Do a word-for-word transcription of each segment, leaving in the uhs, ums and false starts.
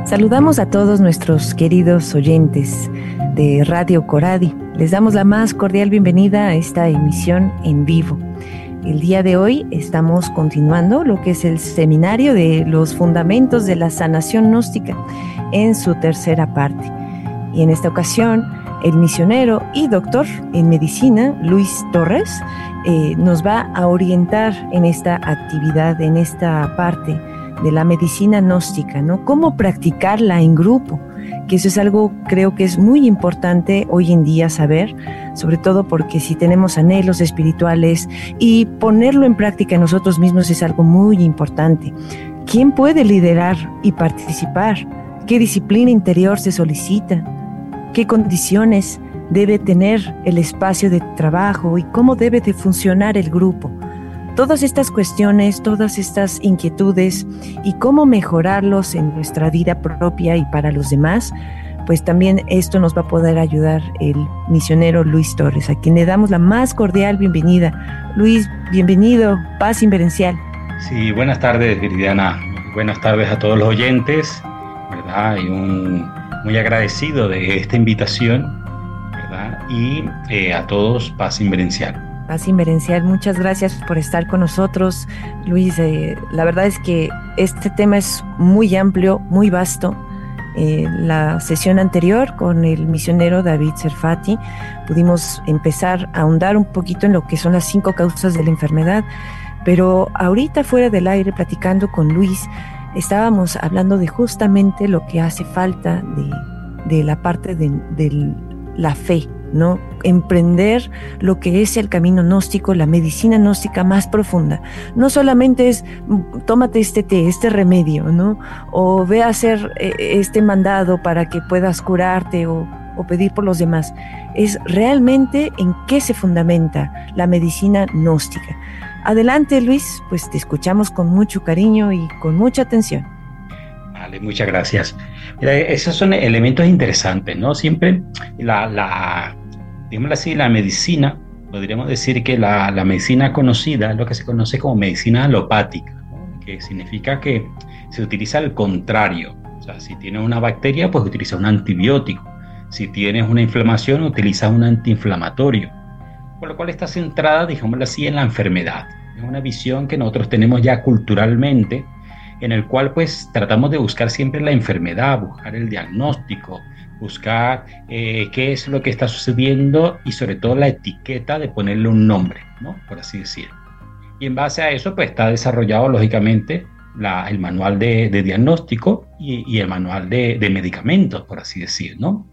Saludamos a todos nuestros queridos oyentes de Radio Coradi. Les damos la más cordial bienvenida a esta emisión en vivo. El día de hoy estamos continuando lo que es el seminario de los fundamentos de la sanación gnóstica en su tercera parte. Y en esta ocasión, el misionero y doctor en medicina, Luis Torres, eh, nos va a orientar en esta actividad, en esta parte de la medicina gnóstica, ¿no? Cómo practicarla en grupo, que eso es algo, creo que es muy importante hoy en día saber, sobre todo porque si tenemos anhelos espirituales y ponerlo en práctica nosotros mismos es algo muy importante. ¿Quién puede liderar y participar? ¿Qué disciplina interior se solicita? ¿Qué condiciones debe tener el espacio de trabajo y cómo debe de funcionar el grupo? Todas estas cuestiones, todas estas inquietudes y cómo mejorarlos en nuestra vida propia y para los demás, pues también esto nos va a poder ayudar el misionero Luis Torres, a quien le damos la más cordial bienvenida. Luis, bienvenido, paz inverencial. Sí, buenas tardes, Viridiana. Buenas tardes a todos los oyentes, ¿verdad? Y un muy agradecido de esta invitación, ¿verdad? Y eh, a todos, paz inverencial. Paz inverencial, muchas gracias por estar con nosotros, Luis. Eh, la verdad es que este tema es muy amplio, muy vasto. Eh, la sesión anterior con el misionero David Serfati pudimos empezar a ahondar un poquito en lo que son las cinco causas de la enfermedad, pero ahorita fuera del aire, platicando con Luis, estábamos hablando de justamente lo que hace falta de, de la parte de, de la fe, ¿no? Emprender lo que es el camino gnóstico, la medicina gnóstica más profunda. No solamente es tómate este té, este remedio, ¿no? O ve a hacer eh, este mandado para que puedas curarte o, o pedir por los demás. Es realmente en qué se fundamenta la medicina gnóstica. Adelante, Luis, pues te escuchamos con mucho cariño y con mucha atención. Vale, muchas gracias. Mira, esos son elementos interesantes, ¿no? Siempre la, la digámoslo así, la medicina, podríamos decir que la, la medicina conocida es lo que se conoce como medicina alopática, ¿no? Que significa que se utiliza el contrario. O sea, si tienes una bacteria, pues utiliza un antibiótico. Si tienes una inflamación, utiliza un antiinflamatorio. Por lo cual está centrada, digámoslo así, en la enfermedad. Es una visión que nosotros tenemos ya culturalmente, en el cual pues tratamos de buscar siempre la enfermedad, buscar el diagnóstico, buscar eh, qué es lo que está sucediendo y sobre todo la etiqueta de ponerle un nombre, ¿no? Por así decirlo. Y en base a eso pues está desarrollado lógicamente la, el manual de, de diagnóstico y, y el manual de, de medicamentos, por así decir, ¿no?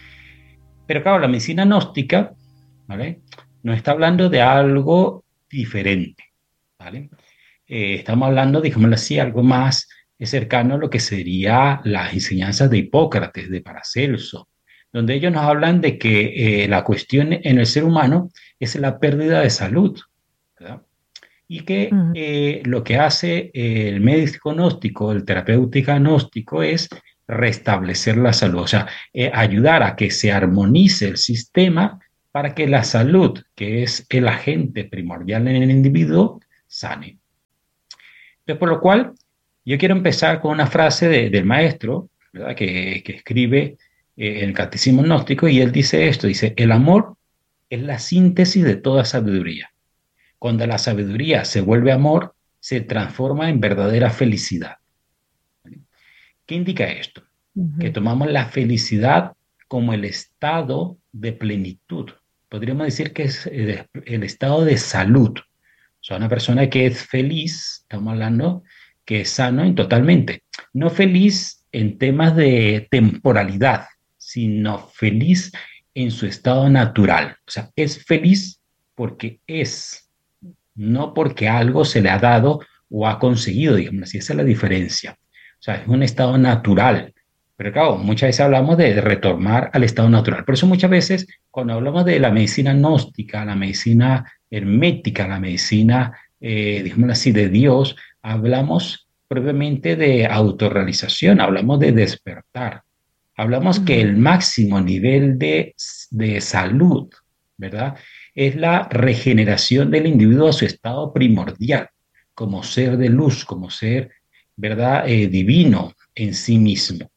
Pero claro, la medicina gnóstica, ¿vale?, nos está hablando de algo diferente, ¿vale? Eh, estamos hablando, digámoslo así, algo más cercano a lo que sería las enseñanzas de Hipócrates, de Paracelso, donde ellos nos hablan de que eh, la cuestión en el ser humano es la pérdida de salud, ¿verdad? Y que uh-huh. eh, lo que hace el médico gnóstico, el terapéutica gnóstico, es restablecer la salud, o sea, eh, ayudar a que se armonice el sistema para que la salud, que es el agente primordial en el individuo, sane. Entonces, por lo cual, yo quiero empezar con una frase de, del maestro, ¿verdad?, que, que escribe eh, el Catecismo Gnóstico, y él dice esto, dice: el amor es la síntesis de toda sabiduría. Cuando la sabiduría se vuelve amor, se transforma en verdadera felicidad. ¿Vale? ¿Qué indica esto? Uh-huh. Que tomamos la felicidad como el estado de plenitud. Podríamos decir que es el, el estado de salud. O sea, una persona que es feliz, estamos hablando, que es sano en totalmente. No feliz en temas de temporalidad, sino feliz en su estado natural. O sea, es feliz porque es, no porque algo se le ha dado o ha conseguido, digamos así. Esa es la diferencia. O sea, es un estado natural. Pero claro, muchas veces hablamos de retornar al estado natural. Por eso muchas veces, cuando hablamos de la medicina gnóstica, la medicina hermética, la medicina, eh, digamos así, de Dios, hablamos propiamente de autorrealización, hablamos de despertar. Hablamos uh-huh. que el máximo nivel de, de salud, ¿verdad?, es la regeneración del individuo a su estado primordial, como ser de luz, como ser, ¿verdad?, eh, divino en sí mismo.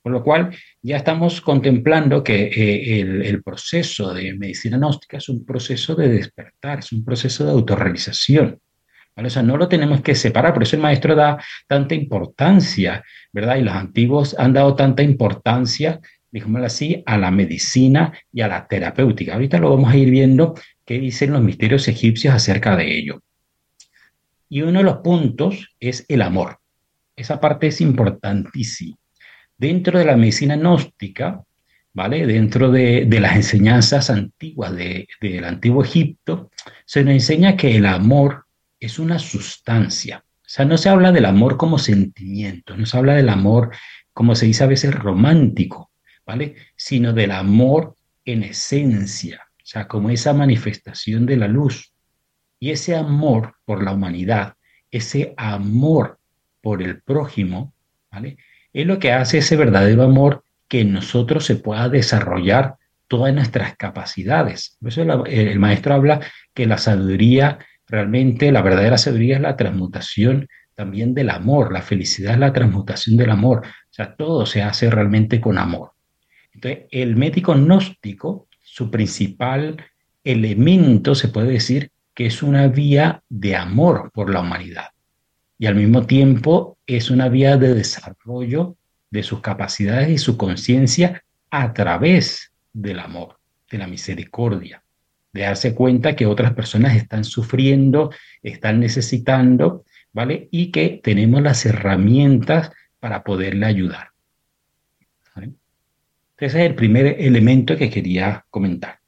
Por lo cual ya estamos contemplando que eh, el, el proceso de medicina gnóstica es un proceso de despertar, es un proceso de autorrealización. ¿Vale? O sea, no lo tenemos que separar, por eso el maestro da tanta importancia, ¿verdad? Y los antiguos han dado tanta importancia, digámoslo así, a la medicina y a la terapéutica. Ahorita lo vamos a ir viendo qué dicen los misterios egipcios acerca de ello. Y uno de los puntos es el amor. Esa parte es importantísima. Dentro de la medicina gnóstica, ¿vale? Dentro de, de las enseñanzas antiguas de, del antiguo Egipto, se nos enseña que el amor es una sustancia. O sea, no se habla del amor como sentimiento, no se habla del amor, como se dice a veces, romántico, ¿vale? Sino del amor en esencia, o sea, como esa manifestación de la luz. Y ese amor por la humanidad, ese amor por el prójimo, ¿vale? Es lo que hace ese verdadero amor que en nosotros se pueda desarrollar todas nuestras capacidades. Por eso el, el maestro habla que la sabiduría, realmente la verdadera sabiduría es la transmutación también del amor, la felicidad es la transmutación del amor. O sea, todo se hace realmente con amor. Entonces, el médico gnóstico, su principal elemento, se puede decir, que es una vía de amor por la humanidad. Y al mismo tiempo es una vía de desarrollo de sus capacidades y su conciencia a través del amor, de la misericordia, de darse cuenta que otras personas están sufriendo, están necesitando, ¿vale? Y que tenemos las herramientas para poderle ayudar. ¿Vale? Ese es el primer elemento que quería comentar.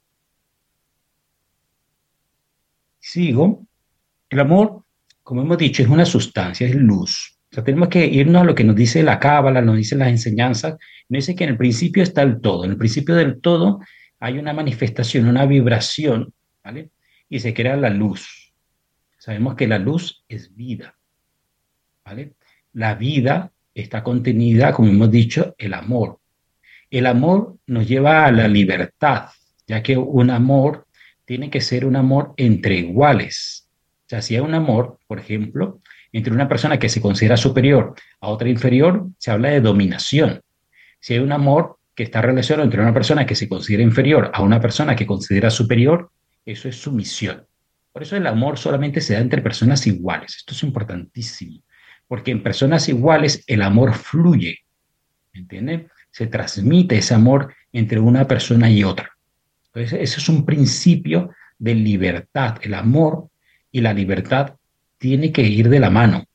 Sigo. El amor, como hemos dicho, es una sustancia, es luz. O sea, tenemos que irnos a lo que nos dice la Cábala, nos dicen las enseñanzas. Nos dice que en el principio está el todo. En el principio del todo hay una manifestación, una vibración, ¿vale? Y se crea la luz. Sabemos que la luz es vida, ¿vale? La vida está contenida, como hemos dicho, el amor. El amor nos lleva a la libertad, ya que un amor tiene que ser un amor entre iguales. O sea, si hay un amor, por ejemplo, entre una persona que se considera superior a otra inferior, se habla de dominación. Si hay un amor que está relacionado entre una persona que se considera inferior a una persona que considera superior, eso es sumisión. Por eso el amor solamente se da entre personas iguales. Esto es importantísimo, porque en personas iguales el amor fluye, ¿me entienden? Se transmite ese amor entre una persona y otra. Entonces, ese es un principio de libertad. El amor y la libertad tiene que ir de la mano,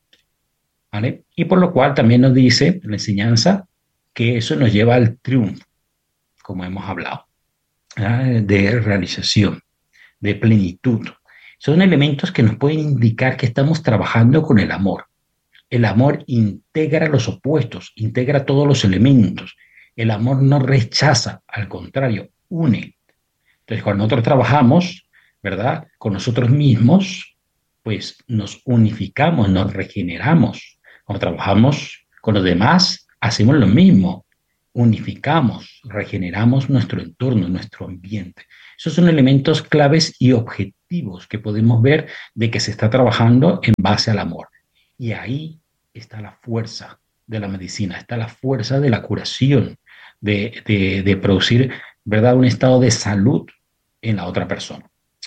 ¿vale? Y por lo cual también nos dice la enseñanza que eso nos lleva al triunfo, como hemos hablado, ¿verdad? De realización, de plenitud. Son elementos que nos pueden indicar que estamos trabajando con el amor. El amor integra los opuestos, integra todos los elementos. El amor no rechaza, al contrario, une. Entonces, cuando nosotros trabajamos, ¿verdad?, con nosotros mismos, pues nos unificamos, nos regeneramos. Cuando trabajamos con los demás, hacemos lo mismo. Unificamos, regeneramos nuestro entorno, nuestro ambiente. Esos son elementos claves y objetivos que podemos ver de que se está trabajando en base al amor. Y ahí está la fuerza de la medicina, está la fuerza de la curación, de, de, de producir, ¿verdad?, un estado de salud en la otra persona.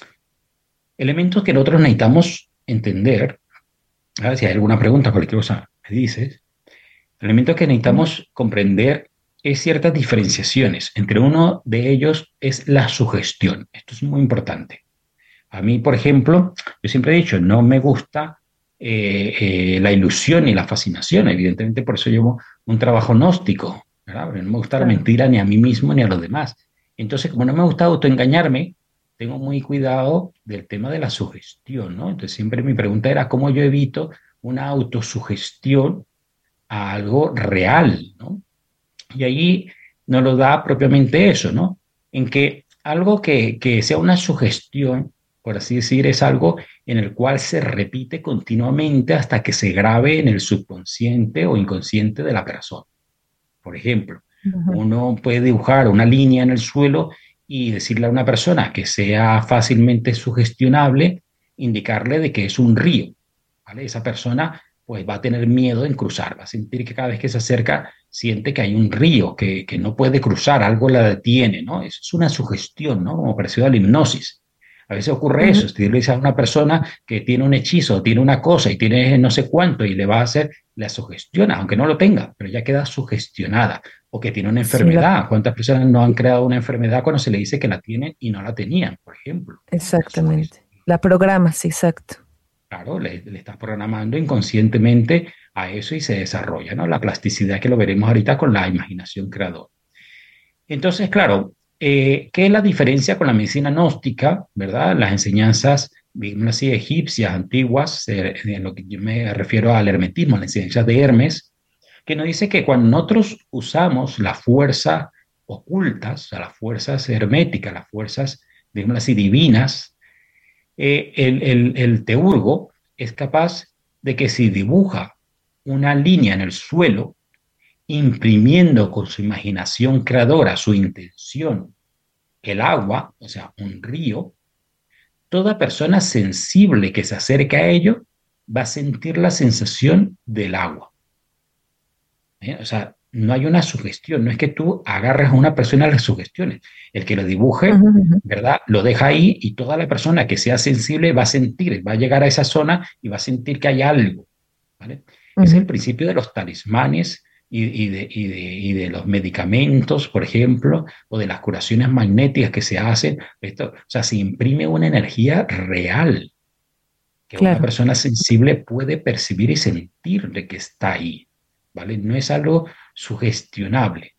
Elementos que nosotros necesitamos entender, a ver si hay alguna pregunta, cualquier cosa me dices. Elementos que necesitamos comprender es ciertas diferenciaciones. Entre uno de ellos es la sugestión. Esto es muy importante. A mí, por ejemplo, yo siempre he dicho, no me gusta eh, eh, la ilusión y la fascinación. Evidentemente, por eso llevo un trabajo gnóstico, ¿verdad? Porque no me gusta la mentira ni a mí mismo ni a los demás. Entonces, como no me gusta autoengañarme, tengo muy cuidado del tema de la sugestión, ¿no? Entonces, siempre mi pregunta era cómo yo evito una autosugestión a algo real, ¿no? Y ahí nos lo da propiamente eso, ¿no? En que algo que, que sea una sugestión, por así decir, es algo en el cual se repite continuamente hasta que se grabe en el subconsciente o inconsciente de la persona. Por ejemplo, uh-huh. uno puede dibujar una línea en el suelo y decirle a una persona que sea fácilmente sugestionable, indicarle de que es un río, ¿vale? Esa persona pues va a tener miedo en cruzar, va a sentir que cada vez que se acerca siente que hay un río que, que no puede cruzar, algo la detiene, ¿no? Eso es una sugestión, ¿no? Como parecido a la hipnosis. A veces ocurre Ujú. eso, si le dices a una persona que tiene un hechizo, tiene una cosa y tiene no sé cuánto y le va a hacer, la sugestiona, aunque no lo tenga, pero ya queda sugestionada. O que tiene una Sí, la, enfermedad. ¿Cuántas personas no han creado una enfermedad cuando se le dice que la tienen y no la tenían, por ejemplo? La exactamente. sugestión. La programas, exacto. Claro, le, le estás programando inconscientemente a eso y se desarrolla, ¿no? La plasticidad que lo veremos ahorita con la imaginación creadora. Entonces, claro, eh, ¿qué es la diferencia con la medicina gnóstica, verdad? Las enseñanzas, digamos así, egipcias, antiguas, eh, en lo que yo me refiero al hermetismo, las enseñanzas de Hermes, que nos dice que cuando nosotros usamos las fuerzas ocultas, o sea, las fuerzas herméticas, las fuerzas, digamos así, divinas, eh, el, el, el teurgo es capaz de que si dibuja una línea en el suelo, imprimiendo con su imaginación creadora, su intención, el agua, o sea, un río, toda persona sensible que se acerque a ello va a sentir la sensación del agua. ¿Eh? O sea, no hay una sugestión, no es que tú agarres a una persona y le sugestiones. El que lo dibuje, Ujú, ujú. ¿verdad? Lo deja ahí y toda la persona que sea sensible va a sentir, va a llegar a esa zona y va a sentir que hay algo, ¿vale? Ese es el Ujú. principio de los talismanes y, y, de, y, de, y de los medicamentos, por ejemplo, o de las curaciones magnéticas que se hacen. Esto, o sea, se imprime una energía real que una Claro. persona sensible puede percibir y sentir de que está ahí, ¿vale? No es algo sugestionable,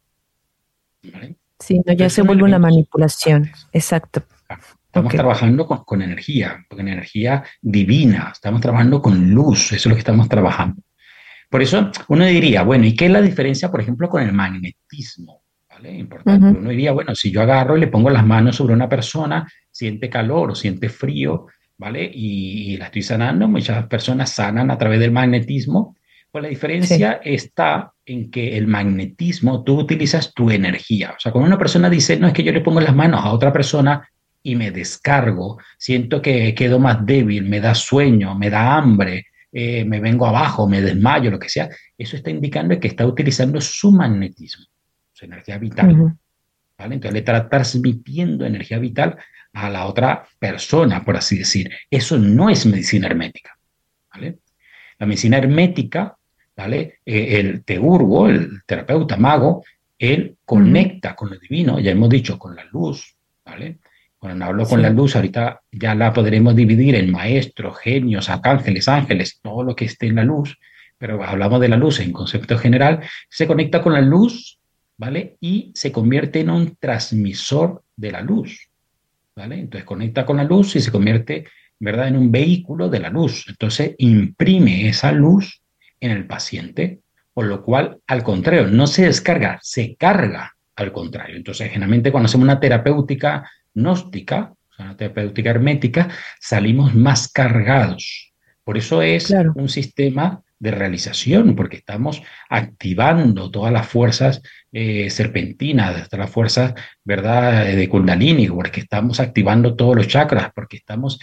¿vale? Sí, no, ya Entonces se son vuelve una elementos manipulación. importantes. Exacto. Estamos Ok. trabajando con, con energía, con energía divina, estamos trabajando con luz, eso es lo que estamos trabajando. Por eso uno diría, bueno, ¿y qué es la diferencia, por ejemplo, con el magnetismo? ¿Vale? Importante. Ujú. Uno diría, bueno, si yo agarro y le pongo las manos sobre una persona, siente calor o siente frío, ¿vale? Y, y la estoy sanando, muchas personas sanan a través del magnetismo. Pues la Sí, diferencia está en que el magnetismo, tú utilizas tu energía. O sea, cuando una persona dice, no, es que yo le pongo las manos a otra persona y me descargo, siento que quedo más débil, me da sueño, me da hambre, eh, me vengo abajo, me desmayo, lo que sea, eso está indicando que está utilizando su magnetismo, su energía vital, ujú. ¿vale? Entonces le está transmitiendo energía vital a la otra persona, por así decir. Eso no es medicina hermética, ¿vale? La medicina hermética, ¿vale? Eh, el teurgo, el terapeuta mago, él Ujú. conecta con lo divino, ya hemos dicho, con la luz, ¿vale? Cuando hablo con la Sí, luz, ahorita ya la podremos dividir en maestros, genios, arcángeles, ángeles, todo lo que esté en la luz, pero hablamos de la luz en concepto general, se conecta con la luz, ¿vale? Y se convierte en un transmisor de la luz, ¿vale? Entonces conecta con la luz y se convierte, ¿verdad?, en un vehículo de la luz. Entonces imprime esa luz en el paciente, por lo cual, al contrario, no se descarga, se carga al contrario. Entonces, generalmente cuando hacemos una terapéutica gnóstica, o sea, una terapéutica hermética, salimos más cargados. Por eso es claro. un sistema de realización, porque estamos activando todas las fuerzas eh, serpentinas, todas las fuerzas, ¿verdad?, de Kundalini, porque estamos activando todos los chakras, porque estamos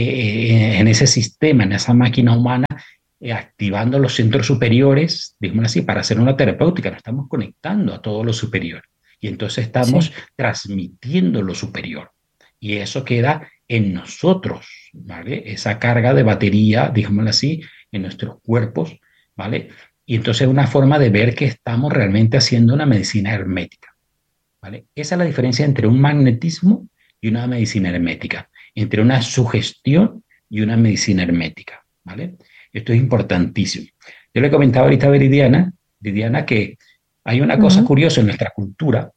eh, en ese sistema, en esa máquina humana, eh, activando los centros superiores, digamos así, para hacer una terapéutica, nos estamos conectando a todo lo superior. Y entonces estamos Sí, transmitiendo lo superior. Y eso queda en nosotros, ¿vale? Esa carga de batería, digámoslo así, en nuestros cuerpos, ¿vale? Y entonces es una forma de ver que estamos realmente haciendo una medicina hermética. ¿Vale? Esa es la diferencia entre un magnetismo y una medicina hermética, entre una sugestión y una medicina hermética. ¿Vale? Esto es importantísimo. Yo le comentaba ahorita a Veridiana, Veridiana, que hay una cosa ujú. curiosa en nuestra cultura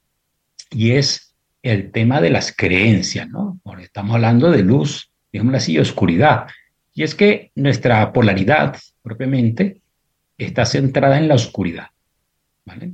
y es el tema de las creencias, ¿no? Porque estamos hablando de luz, digámoslo así, y oscuridad. Y es que nuestra polaridad, propiamente, está centrada en la oscuridad, ¿vale?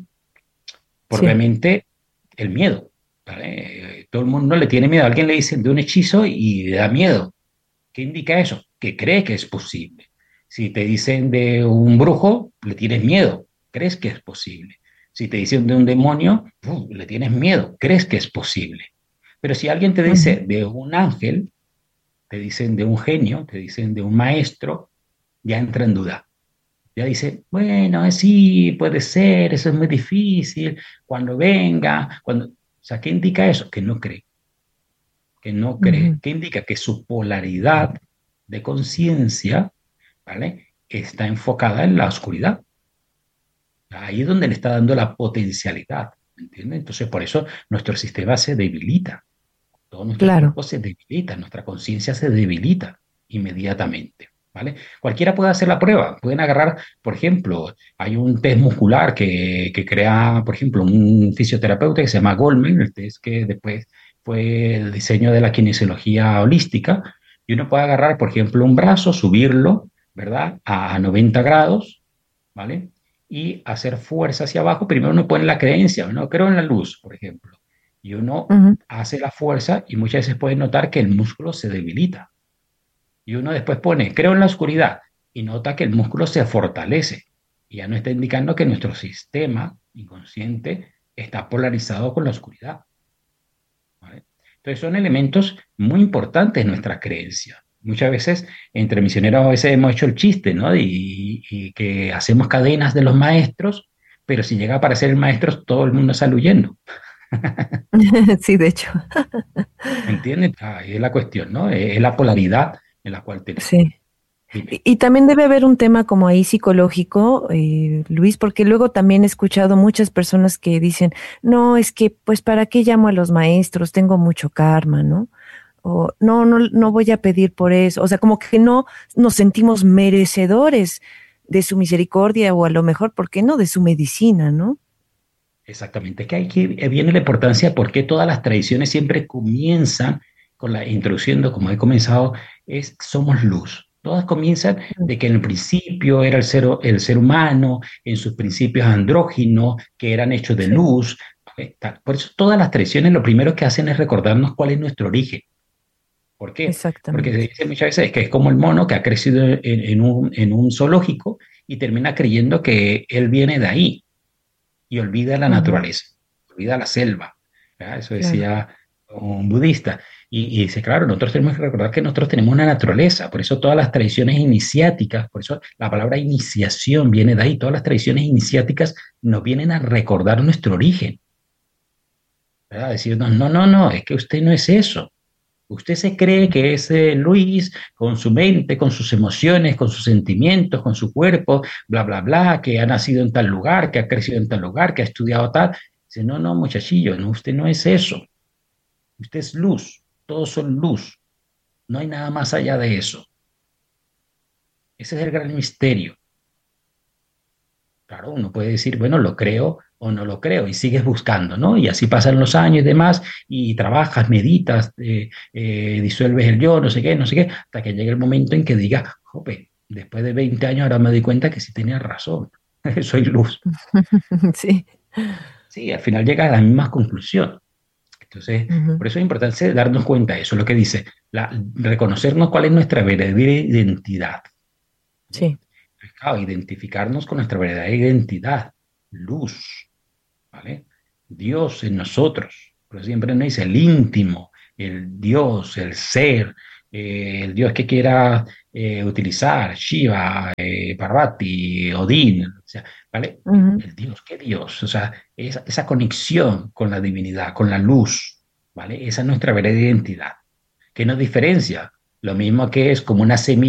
Sí. Propiamente el miedo. ¿Vale? Todo el mundo le tiene miedo. A alguien le dicen de un hechizo y le da miedo. ¿Qué indica eso? Que cree que es posible. Si te dicen de un brujo, le tienes miedo. Crees que es posible. Si te dicen de un demonio, ¡puf!, le tienes miedo. Crees que es posible. Pero si alguien te Ujú. dice de un ángel, te dicen de un genio, te dicen de un maestro, ya entra en duda. ya dice, bueno, eh, sí, puede ser, eso es muy difícil, cuando venga, cuando... O sea, ¿qué indica eso? Que no cree, que no cree. Ujú. ¿Qué indica? Que su polaridad de conciencia, ¿vale? Está enfocada en la oscuridad. Ahí es donde le está dando la potencialidad, ¿entiendes? Entonces, por eso nuestro sistema se debilita, todo nuestro Claro. cuerpo se debilita, nuestra conciencia se debilita inmediatamente, ¿vale? Cualquiera puede hacer la prueba, pueden agarrar, por ejemplo, hay un test muscular que, que crea, por ejemplo, un fisioterapeuta que se llama Goldman, el test que después fue el diseño de la kinesiología holística, y uno puede agarrar, por ejemplo, un brazo, subirlo, ¿verdad? A noventa grados, ¿vale? Y hacer fuerza hacia abajo. Primero uno pone la creencia, no creo en la luz, por ejemplo, y uno Ujú. hace la fuerza y muchas veces puede notar que el músculo se debilita. Y uno después pone creo en la oscuridad y nota que el músculo se fortalece. Y ya no está indicando que nuestro sistema inconsciente está polarizado con la oscuridad, ¿vale? Entonces son elementos muy importantes en nuestra creencia. Muchas veces entre misioneros a veces hemos hecho el chiste, ¿no? Y, y que hacemos cadenas de los maestros, pero si llega a aparecer el maestro, todo el mundo sale huyendo. Sí, de hecho. ¿Entiendes? Ahí es la cuestión, ¿no? Es la polaridad en la cual tenemos. Sí. Dime. Y, y también debe haber un tema como ahí psicológico, eh, Luis, porque luego también he escuchado muchas personas que dicen, no, es que, pues, ¿para qué llamo a los maestros? Tengo mucho karma, ¿no? O no, no, no voy a pedir por eso. O sea, como que no nos sentimos merecedores de su misericordia o a lo mejor, ¿por qué no? De su medicina, ¿no? Exactamente, es que aquí viene la importancia de por qué todas las tradiciones siempre comienzan con la introduciendo, como he comenzado, es somos luz. Todas comienzan de que en el principio era el ser, el ser humano, en sus principios andróginos, que eran hechos de Sí, luz. eh, tal. Por eso todas las tradiciones lo primero que hacen es recordarnos cuál es nuestro origen. ¿Por qué? Porque se exactamente. dice muchas veces que es como el mono que ha crecido en, en un, en un zoológico y termina creyendo que él viene de ahí y olvida la Ujú. naturaleza, olvida la selva. ¿Verdad? Eso Claro. decía un budista. Y, y dice, claro, nosotros tenemos que recordar que nosotros tenemos una naturaleza, por eso todas las tradiciones iniciáticas, por eso la palabra iniciación viene de ahí, todas las tradiciones iniciáticas nos vienen a recordar nuestro origen, ¿verdad? Decirnos, no, no, no, es que usted no es eso. Usted se cree que es eh, Luis con su mente, con sus emociones, con sus sentimientos, con su cuerpo, bla, bla, bla, que ha nacido en tal lugar, que ha crecido en tal lugar, que ha estudiado tal. Dice, no, no, muchachillo, no, usted no es eso. Usted es luz. Todos son luz. No hay nada más allá de eso. Ese es el gran misterio. Claro, uno puede decir, bueno, lo creo o no lo creo, y sigues buscando, ¿no? Y así pasan los años y demás, y trabajas, meditas, eh, eh, disuelves el yo, no sé qué, no sé qué, hasta que llega el momento en que digas, jope, después de veinte años ahora me doy cuenta que sí tenía razón, soy luz. Sí. Sí, al final llega a la misma conclusión. Entonces, Ujú. por eso es importante darnos cuenta de eso, lo que dice, la, reconocernos cuál es nuestra verdadera identidad, ¿vale? Sí. Claro, identificarnos con nuestra verdadera identidad, luz, ¿vale? Dios en nosotros, pero siempre nos dice el íntimo, el Dios, el ser, eh, el Dios que quiera eh, utilizar, Shiva, eh, Parvati, Odín, o sea, ¿vale? El, Ujú. el Dios, ¿qué Dios? O sea, esa, esa conexión con la divinidad, con la luz, ¿vale? Esa es nuestra verdadera identidad. ¿Qué nos diferencia? Lo mismo que es como una semilla